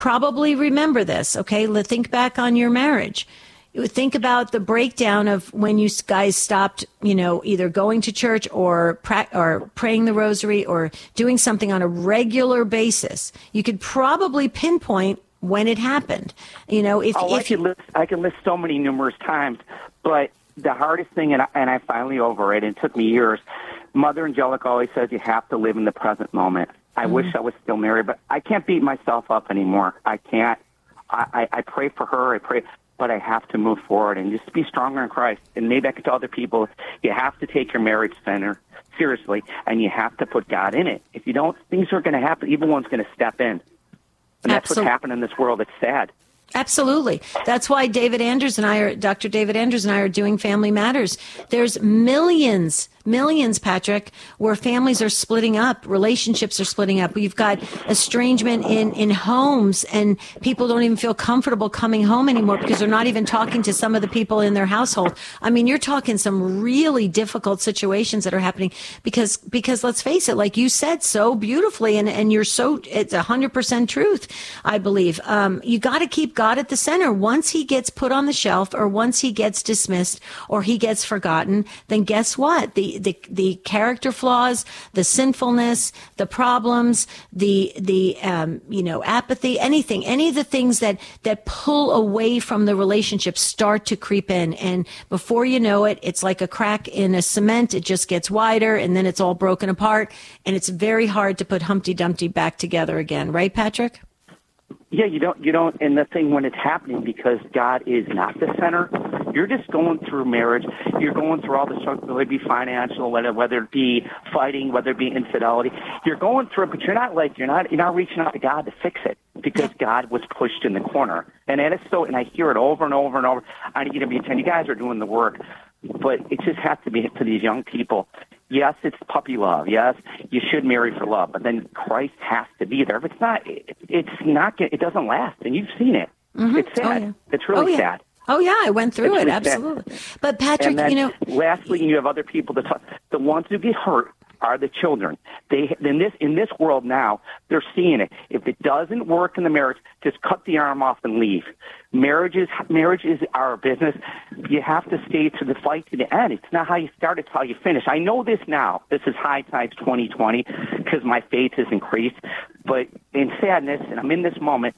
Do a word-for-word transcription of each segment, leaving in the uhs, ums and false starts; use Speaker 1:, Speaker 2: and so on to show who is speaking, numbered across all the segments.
Speaker 1: probably remember this, okay? Let- Think back on your marriage. You would think about the breakdown of when you guys stopped, you know, either going to church or pra- or praying the rosary or doing something on a regular basis. You could probably pinpoint when it happened. You know, if,
Speaker 2: oh,
Speaker 1: if
Speaker 2: I can list, I can list so many numerous times, but the hardest thing, and I, and I finally over it, and it took me years. Mother Angelica always says you have to live in the present moment. I mm-hmm. wish I was still married, but I can't beat myself up anymore. I can't. I, I, I pray for her. I pray, but I have to move forward and just be stronger in Christ. And maybe I could tell other people, you have to take your marriage center seriously, and you have to put God in it. If you don't, things are going to happen. Evil one's going to step in. And that's
Speaker 1: Absolutely.
Speaker 2: what's happened in this world. It's sad.
Speaker 1: Absolutely. That's why David Anders and I are, Doctor David Anders and I are doing Family Matters. There's millions, millions, Patrick, where families are splitting up, relationships are splitting up. We've got estrangement in, in homes, and people don't even feel comfortable coming home anymore because they're not even talking to some of the people in their household. I mean, you're talking some really difficult situations that are happening because, because let's face it, like you said so beautifully, and, and you're so, it's a hundred percent truth, I believe. Um, you got to keep God at the center. Once he gets put on the shelf, or once he gets dismissed, or he gets forgotten, then guess what? The, the, the character flaws, the sinfulness, the problems, the, the, um, you know, apathy, anything, any of the things that, that pull away from the relationship start to creep in. And before you know it, it's like a crack in a cement. It just gets wider, and then it's all broken apart. And it's very hard to put Humpty Dumpty back together again. Right, Patrick?
Speaker 2: Yeah, you don't, you don't, and the thing when it's happening, because God is not the center, you're just going through marriage, you're going through all the struggles, whether it be financial, whether, whether it be fighting, whether it be infidelity, you're going through it, but you're not like, you're not, you're not reaching out to God to fix it, because God was pushed in the corner. And that is so, and I hear it over and over and over. I need you to be attending. You guys are doing the work, but it just has to be to these young people. Yes, it's puppy love. Yes, you should marry for love, but then Christ has to be there. If it's not, it, it's not. It doesn't last, and you've seen it.
Speaker 1: Mm-hmm.
Speaker 2: It's sad.
Speaker 1: Oh, yeah.
Speaker 2: It's really
Speaker 1: oh, yeah.
Speaker 2: sad.
Speaker 1: Oh yeah, I went through
Speaker 2: it's
Speaker 1: it
Speaker 2: really
Speaker 1: absolutely.
Speaker 2: Sad.
Speaker 1: But Patrick,
Speaker 2: then,
Speaker 1: you know,
Speaker 2: lastly, you have other people that talk, the ones who get hurt are the children. They in this in this world now, they're seeing it. If it doesn't work in the marriage, just cut the arm off and leave. Marriages, marriage is our business. You have to stay to the fight to the end. It's not how you start; it's how you finish. I know this now. This is high times twenty twenty because my faith has increased. But in sadness, and I'm in this moment,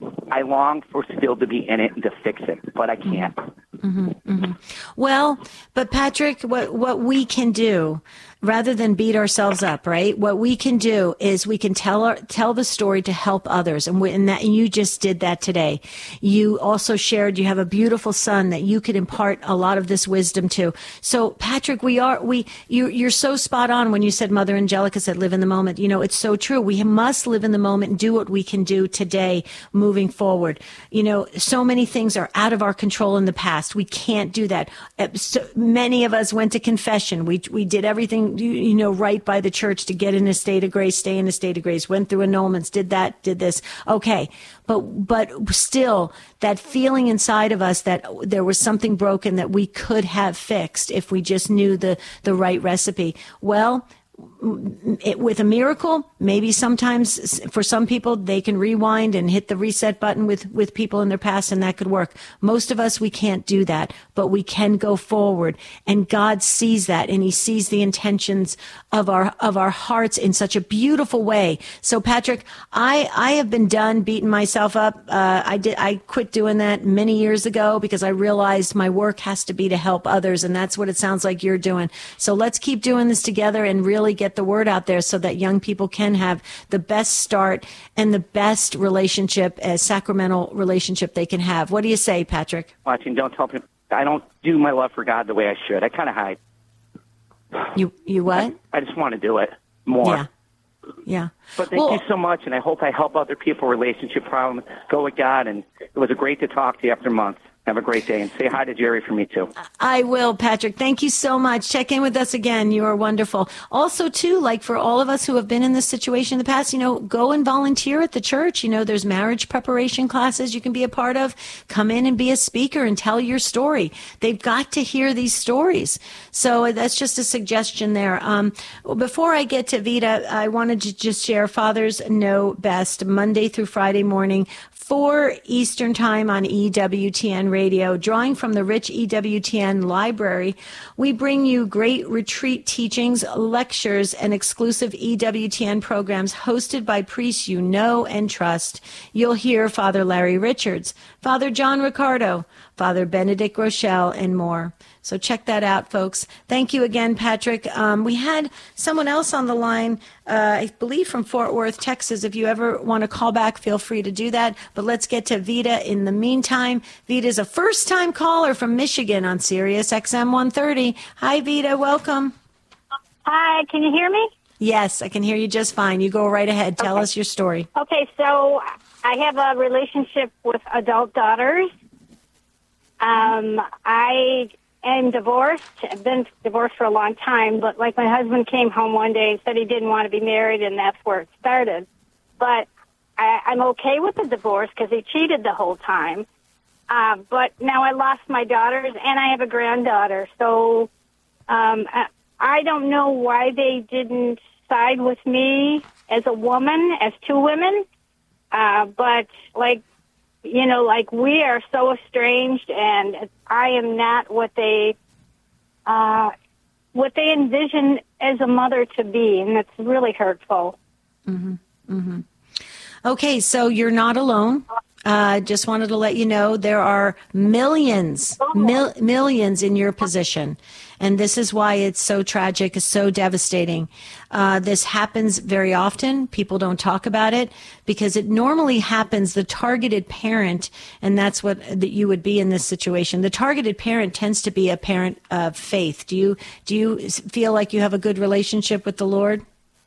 Speaker 2: I long for still to be in it and to fix it, but I can't.
Speaker 1: Mm-hmm, mm-hmm. Well, but Patrick, what what we can do, rather than beat ourselves up, right? What we can do is we can tell our, tell the story to help others, and, we, and that and you just did that today. You also shared you have a beautiful son that you could impart a lot of this wisdom to. So, Patrick, we are we you you're so spot on when you said Mother Angelica said live in the moment. You know, it's so true. We must live in the moment and do what we can do today, moving forward. You know, so many things are out of our control in the past. We can't do that. So many of us went to confession. We we did everything, you know, right by the church to get in a state of grace, stay in a state of grace, went through annulments, did that, did this. Okay. But, but still that feeling inside of us that there was something broken that we could have fixed if we just knew the, the right recipe. Well, it, with a miracle, maybe sometimes for some people, they can rewind and hit the reset button with, with people in their past, and that could work. Most of us, we can't do that, but we can go forward, and God sees that, and he sees the intentions of our, of our hearts in such a beautiful way. So Patrick, I, I have been done beating myself up. Uh, I did, I quit doing that many years ago because I realized my work has to be to help others, and that's what it sounds like you're doing. So let's keep doing this together and really get the word out there so that young people can have the best start and the best relationship, a sacramental relationship they can have. What do you say, Patrick?
Speaker 2: Watching, don't tell people. I don't do my love for God the way I should. I kind of hide.
Speaker 1: You you what?
Speaker 2: I, I just want to do it more.
Speaker 1: Yeah. Yeah.
Speaker 2: But thank
Speaker 1: well,
Speaker 2: you so much, and I hope I help other people relationship problems go with God. And it was a great to talk to you after months. Have a great day, and say hi to Jerry for me, too.
Speaker 1: I will, Patrick. Thank you so much. Check in with us again. You are wonderful. Also, too, like for all of us who have been in this situation in the past, you know, go and volunteer at the church. You know, there's marriage preparation classes you can be a part of. Come in and be a speaker and tell your story. They've got to hear these stories. So that's just a suggestion there. Um, before I get to Vita, I wanted to just share Fathers Know Best, Monday through Friday morning, four Eastern Time on E W T N Radio. Drawing from the rich E W T N library, we bring you great retreat teachings, lectures, and exclusive E W T N programs hosted by priests you know and trust. You'll hear Father Larry Richards, Father John Ricardo, Father Benedict Rochelle, and more. So check that out, folks. Thank you again, Patrick. Um, we had someone else on the line, uh, I believe from Fort Worth, Texas. If you ever want to call back, feel free to do that. But let's get to Vita in the meantime. Vita is a first-time caller from Michigan on Sirius X M one thirty. Hi, Vita. Welcome.
Speaker 3: Hi. Can you hear me?
Speaker 1: Yes, I can hear you just fine. You go right ahead. Tell
Speaker 3: Okay.
Speaker 1: us your story.
Speaker 3: Okay, so I have a relationship with adult daughters. Um, I am divorced. I've been divorced for a long time, but like my husband came home one day and said he didn't want to be married, and that's where it started. But I, I'm okay with the divorce because he cheated the whole time. Uh, but now I lost my daughters, and I have a granddaughter. So um, I, I don't know why they didn't side with me as a woman, as two women. Uh, but like, you know, like we are so estranged, and I am not what they, uh, what they envision as a mother to be, and it's really hurtful.
Speaker 1: Mm-hmm. Mm-hmm. Okay, so you're not alone. Uh, just wanted to let you know there are millions, mil- millions in your position. And this is why it's so tragic, so devastating. Uh, this happens very often. People don't talk about it because it normally happens. The targeted parent, and that's what that you would be in this situation. The targeted parent tends to be a parent of faith. Do you do you feel like you have a good relationship with the Lord?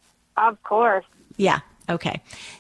Speaker 3: Of course.
Speaker 1: Yeah. Okay,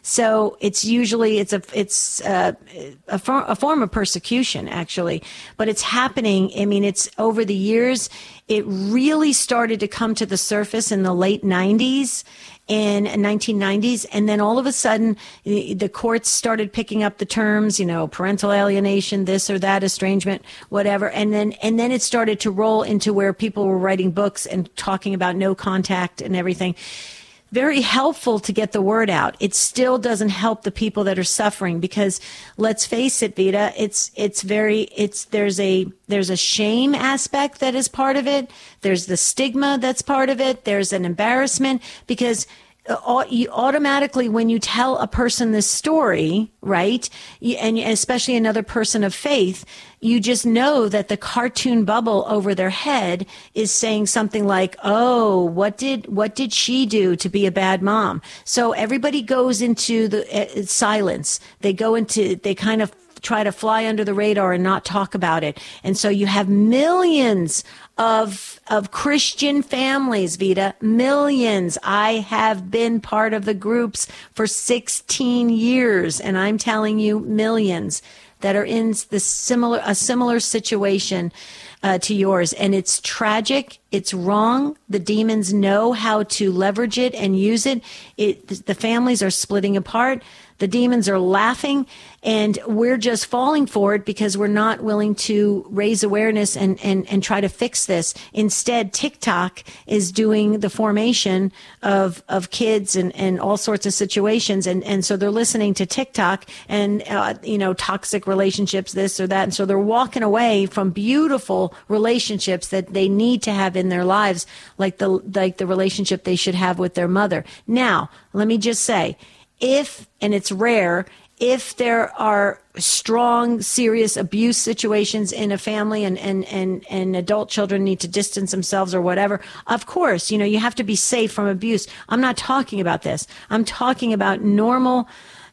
Speaker 1: so it's usually it's a it's a, a, for, a form of persecution, actually, but it's happening. I mean, it's over the years. It really started to come to the surface in the late nineties and nineteen nineties, and then all of a sudden, the, the courts started picking up the terms, you know, parental alienation, this or that, estrangement, whatever, and then and then it started to roll into where people were writing books and talking about no contact and everything. Very helpful to get the word out. It still doesn't help the people that are suffering because let's face it, Vita, it's it's very it's there's a there's a shame aspect that is part of it. There's the stigma that's part of it. There's an embarrassment because you automatically, when you tell a person this story, right, and especially another person of faith, you just know that the cartoon bubble over their head is saying something like, oh, what did what did she do to be a bad mom? So everybody goes into the uh, silence. They go into, they kind of try to fly under the radar and not talk about it. And so you have millions of of Christian families, Vita, millions. I have been part of the groups for sixteen years, and I'm telling you, millions that are in the similar a similar situation uh, to yours. And it's tragic. It's wrong. The demons know how to leverage it and use it. It the families are splitting apart. The demons are laughing, and we're just falling for it because we're not willing to raise awareness and, and, and try to fix this. Instead, TikTok is doing the formation of of kids and, and all sorts of situations. And, and so they're listening to TikTok and, uh, you know, toxic relationships, this or that. And so they're walking away from beautiful relationships that they need to have in their lives, like the like the relationship they should have with their mother. Now, let me just say, if, and it's rare, if there are strong, serious abuse situations in a family and, and, and, and adult children need to distance themselves or whatever, of course, you know, you have to be safe from abuse. I'm not talking about this. I'm talking about normal,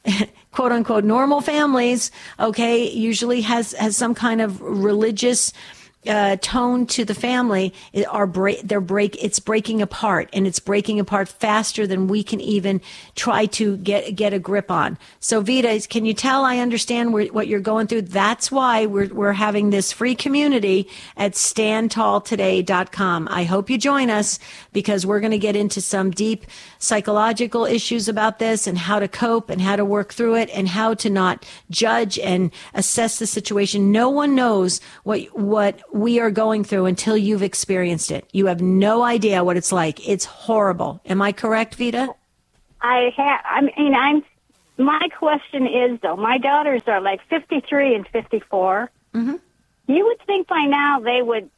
Speaker 1: quote unquote, normal families, okay, usually has, has some kind of religious Uh, tone to the family. It are break they're break it's breaking apart, and it's breaking apart faster than we can even try to get get a grip on. So Vita, can you tell I understand where, what you're going through? That's why we're we're having this free community at stand tall today dot com. I hope you join us because we're going to get into some deep psychological issues about this and how to cope and how to work through it and how to not judge and assess the situation. No one knows what what we are going through until you've experienced it. You have no idea what it's like. It's horrible. Am I correct, Vita?
Speaker 3: I have. I mean, I'm my question is, though, my daughters are like fifty-three and fifty-four.
Speaker 1: Mm-hmm.
Speaker 3: You would think by now they would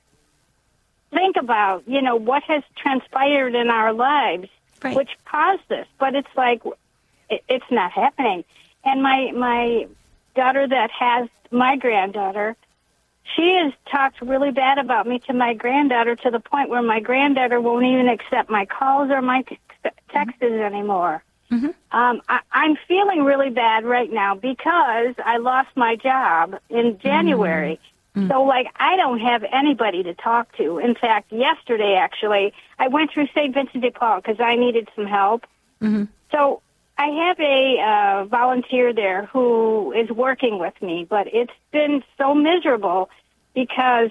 Speaker 3: think about, you know, what has transpired in our lives,
Speaker 1: right.
Speaker 3: which caused this. But it's like, it, it's not happening. And my, my daughter that has my granddaughter, she has talked really bad about me to my granddaughter to the point where my granddaughter won't even accept my calls or my t- texts anymore.
Speaker 1: Mm-hmm.
Speaker 3: Um, I, I'm feeling really bad right now because I lost my job in January. Mm-hmm. So, like, I don't have anybody to talk to. In fact, yesterday, actually, I went through Saint Vincent de Paul because I needed some help.
Speaker 1: Mm-hmm.
Speaker 3: So I have a uh, volunteer there who is working with me, but it's been so miserable because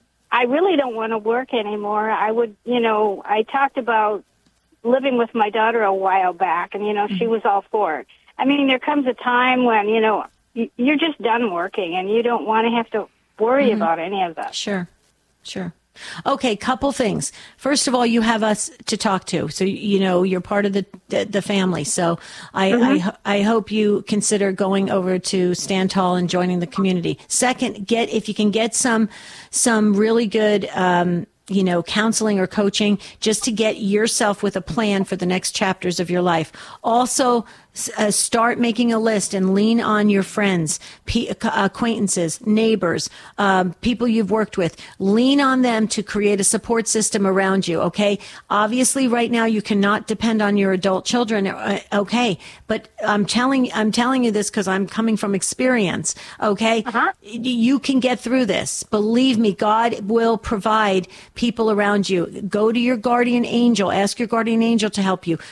Speaker 3: I really don't want to work anymore. I would, you know, I talked about living with my daughter a while back, and, you know, mm-hmm. she was all for it. I mean, there comes a time when, you know, you're just done working, and you don't want to have to worry mm-hmm. about any of that.
Speaker 1: Sure, sure. Okay, couple things. First of all, you have us to talk to, so you know you're part of the the, the family. So I, mm-hmm. I I hope you consider going over to Stand Tall and joining the community. Second, get if you can get some some really good. Um, you know, counseling or coaching just to get yourself with a plan for the next chapters of your life. Also, uh, start making a list and lean on your friends, p- acquaintances, neighbors, um, people you've worked with. Lean on them to create a support system around you, okay? Obviously, right now, you cannot depend on your adult children, uh, okay? But I'm telling, I'm telling you this because I'm coming from experience, okay?
Speaker 3: Uh-huh.
Speaker 1: You can get through this. Believe me, God will provide people around you. Go to your guardian angel. Ask your guardian angel to help you.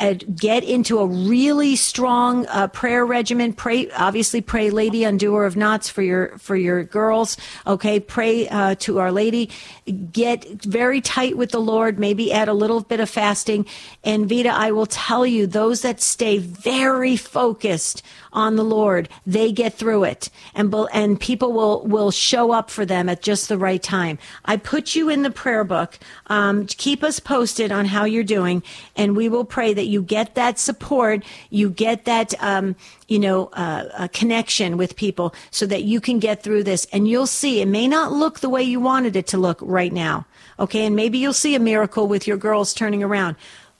Speaker 1: Get into a really strong uh, prayer regimen. Pray, obviously, pray, Lady Undoer of Knots for your for your girls. Okay, pray uh, to Our Lady. Get very tight with the Lord. Maybe add a little bit of fasting. And Vita, I will tell you, those that stay very focused on the Lord, they get through it, and and people will will show up for them at just the right time. I put you in the prayer book. Um, keep us posted on how you're doing, and we will pray that you get that support, you get that um, you know uh, a connection with people, so that you can get through this. And you'll see, it may not look the way you wanted it to look right now, okay? And maybe you'll see a miracle with your girls turning around.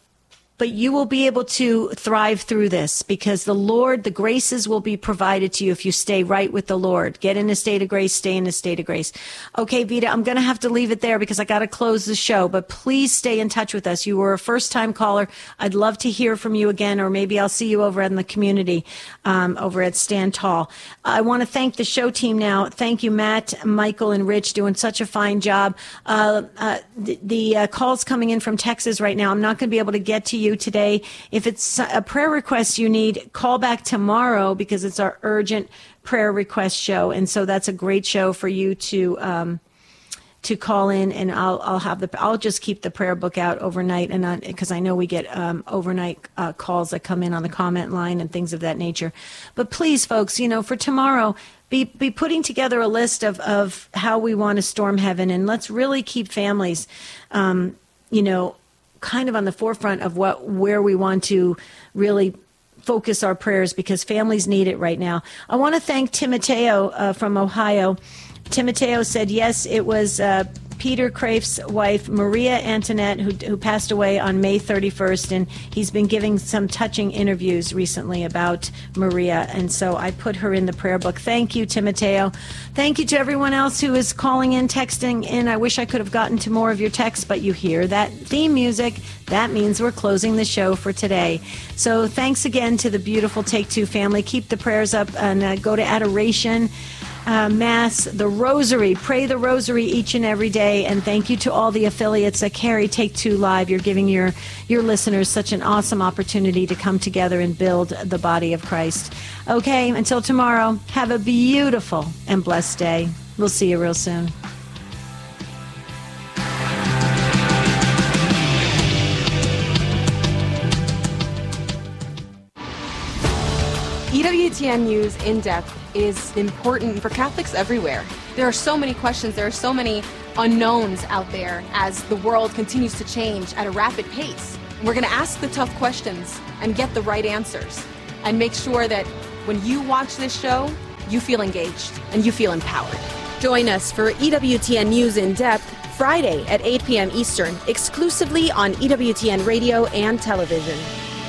Speaker 1: But you will be able to thrive through this because the Lord, the graces will be provided to you if you stay right with the Lord. Get in a state of grace, stay in a state of grace. Okay, Vita, I'm going to have to leave it there because I got to close the show, but please stay in touch with us. You were a first-time caller. I'd love to hear from you again, or maybe I'll see you over in the community, um, over at Stand Tall. I want to thank the show team now. Thank you, Matt, Michael, and Rich, doing such a fine job. Uh, uh, the the uh, calls coming in from Texas right now, I'm not going to be able to get to you today. If it's a prayer request you need, call back tomorrow because it's our urgent prayer request show. And so that's a great show for you to um, to call in, and I'll I'll have the I'll just keep the prayer book out overnight, and because I know we get um, overnight uh, calls that come in on the comment line and things of that nature. But please, folks, you know, for tomorrow, be be putting together a list of of how we want to storm heaven, and let's really keep families, um, you know, kind of on the forefront of what where we want to really focus our prayers, because families need it right now. I want to thank Timoteo uh, from Ohio. Timoteo said, yes, it was uh, Peter Kraef's wife, Maria Antoinette, who, who passed away on May thirty-first, and he's been giving some touching interviews recently about Maria, and so I put her in the prayer book. Thank you, Timoteo. Thank you to everyone else who is calling in, texting in. I wish I could have gotten to more of your texts, but you hear that theme music. That means we're closing the show for today. So thanks again to the beautiful Take Two family. Keep the prayers up and uh, go to adoration. Uh, Mass, the Rosary. Pray the Rosary each and every day. And thank you to all the affiliates that carry Take Two Live. You're giving your, your listeners such an awesome opportunity to come together and build the body of Christ. Okay, until tomorrow, have a beautiful and blessed day. We'll see you real soon.
Speaker 4: E W T N News In Depth is important for Catholics everywhere. There are so many questions, there are so many unknowns out there as the world continues to change at a rapid pace. We're going to ask the tough questions and get the right answers. and make sure that when you watch this show, you feel engaged and you feel empowered.
Speaker 5: Join us for E W T N News in Depth Friday at eight p.m. Eastern, exclusively on E W T N Radio and television.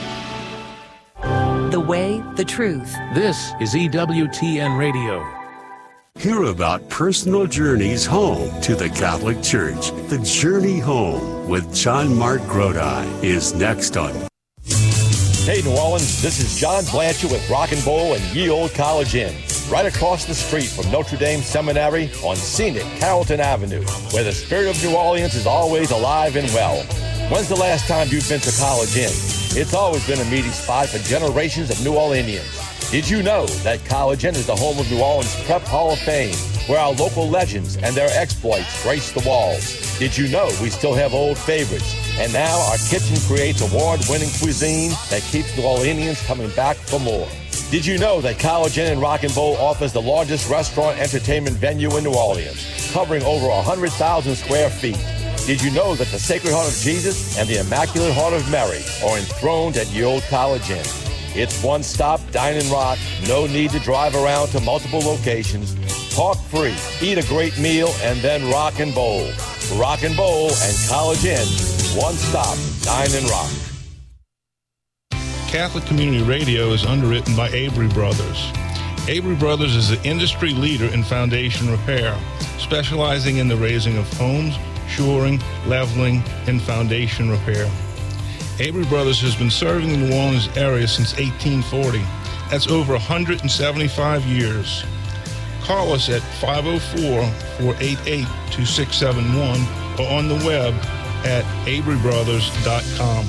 Speaker 6: The way, the truth.
Speaker 7: This is E W T N Radio.
Speaker 8: Hear about personal journeys home to the Catholic Church. The Journey Home with John Mark Grodi is next on.
Speaker 9: Hey, New Orleans, this is John Blanchard with Rock and Bowl and Ye Old College Inn, right across the street from Notre Dame Seminary on scenic Carrollton Avenue, where the spirit of New Orleans is always alive and well. When's the last time you've been to College Inn? It's always been a meeting spot for generations of New Orleanians. Did you know that College Inn is the home of New Orleans Prep Hall of Fame, where our local legends and their exploits grace the walls? Did you know we still have old favorites? And now our kitchen creates award-winning cuisine that keeps New Orleanians coming back for more. Did you know that College Inn and Rock and Bowl offers the largest restaurant entertainment venue in New Orleans, covering over one hundred thousand square feet? Did you know that the Sacred Heart of Jesus and the Immaculate Heart of Mary are enthroned at Ye Old College Inn? It's one stop, dine and rock, no need to drive around to multiple locations. Park free, eat a great meal, and then rock and bowl. Rock and Bowl and College Inn, one stop, dine and rock.
Speaker 10: Catholic Community Radio is underwritten by Avery Brothers. Avery Brothers is the industry leader in foundation repair, specializing in the raising of homes, shoring, leveling, and foundation repair. Avery Brothers has been serving the New Orleans area since eighteen forty. That's over one hundred seventy-five years. Call us at five oh four, four eight eight, two six seven one or on the web at avery brothers dot com.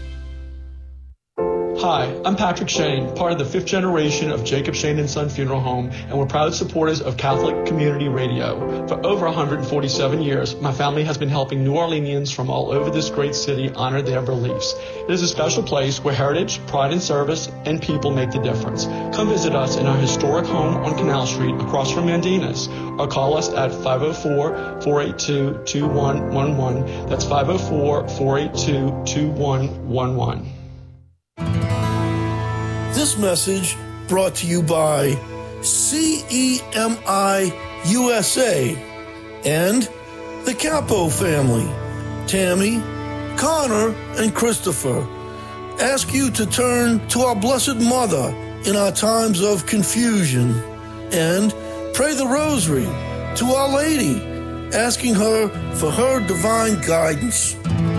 Speaker 11: Hi, I'm Patrick Shane, part of the fifth generation of Jacob Shane and Son Funeral Home, and we're proud supporters of Catholic Community Radio. For over one hundred forty-seven years, my family has been helping New Orleanians from all over this great city honor their beliefs. It is a special place where heritage, pride in service, and people make the difference. Come visit us in our historic home on Canal Street across from Mandina's, or call us at five oh four, four eight two, two one one one. That's five oh four, four eight two, two one one one.
Speaker 12: This message brought to you by C E M I U S A and the Capo family, Tammy, Connor, and Christopher. Ask you to turn to our Blessed Mother in our times of confusion and pray the Rosary to Our Lady, asking her for her divine guidance.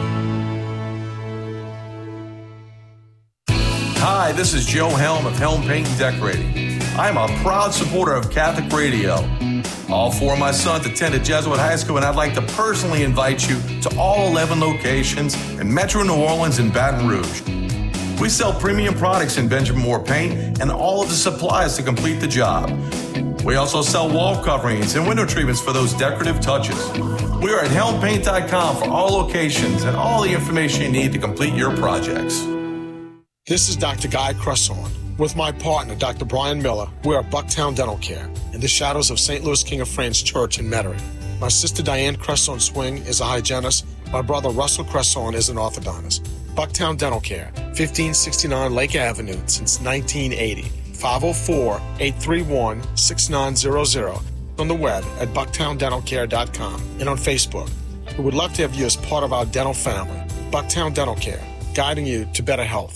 Speaker 13: Hi, this is Joe Helm of Helm Paint and Decorating. I'm a proud supporter of Catholic Radio. All four of my sons attended Jesuit High School, and I'd like to personally invite you to all eleven locations in Metro New Orleans and Baton Rouge. We sell premium products in Benjamin Moore paint and all of the supplies to complete the job. We also sell wall coverings and window treatments for those decorative touches. We are at helm paint dot com for all locations and all the information you need to complete your projects.
Speaker 14: This is Doctor Guy Cresson. With my partner, Doctor Brian Miller, we're at Bucktown Dental Care in the shadows of Saint Louis King of France Church in Metairie. My sister Diane Cresson Swing is a hygienist. My brother Russell Cresson is an orthodontist. Bucktown Dental Care, fifteen sixty-nine Lake Avenue since nineteen eighty. five oh four, eight three one, six nine zero zero. On the web at bucktown dental care dot com and on Facebook. We would love to have you as part of our dental family. Bucktown Dental Care, guiding you to better health.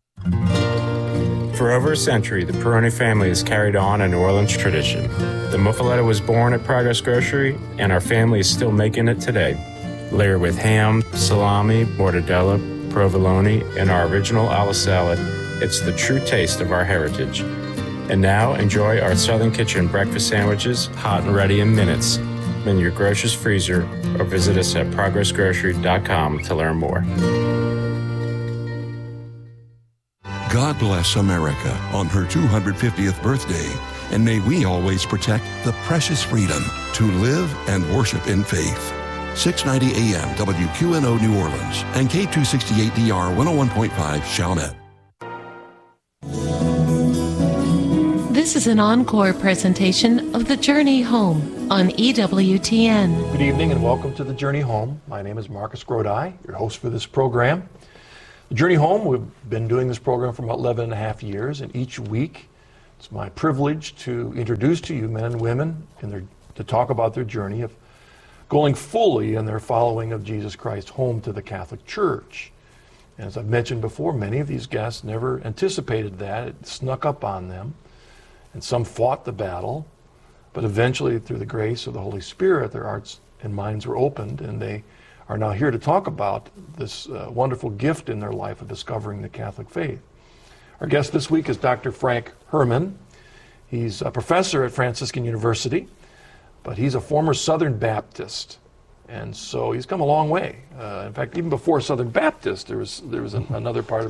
Speaker 15: For over a century, the Peroni family has carried on a New Orleans tradition. The muffaletta was born at Progress Grocery, and our family is still making it today. Layered with ham, salami, mortadella, provolone, and our original olive salad, it's the true taste of our heritage. And now, enjoy our Southern Kitchen breakfast sandwiches, hot and ready in minutes, in your grocer's freezer, or visit us at progress grocery dot com to learn more.
Speaker 16: God bless America on her two hundred fiftieth birthday, and may we always protect the precious freedom to live and worship in faith. six ninety A M W Q N O New Orleans and K two sixty-eight D R one oh one point five Chalmette.
Speaker 17: This is an encore presentation of The Journey Home on E W T N.
Speaker 18: Good evening and welcome to The Journey Home. My name is Marcus Grodi, your host for this program.
Speaker 6: Journey Home, we've been doing this program for about eleven and a half years, and each week it's my privilege to introduce to you men and women in their, to talk about their journey of going fully in their following of Jesus Christ home to the Catholic Church. And as I've mentioned before, many of these guests never anticipated that. It snuck up on them, and some fought the battle, but eventually, through the grace of the Holy Spirit, their hearts and minds were opened, and they are now here to talk about this uh, wonderful gift in their life of discovering the Catholic faith. Our guest this week is Doctor Frank Herman. He's a professor at Franciscan University, but he's a former Southern Baptist, and so he's come a long way. Uh, in fact, even before Southern Baptist, there was there was an, another part of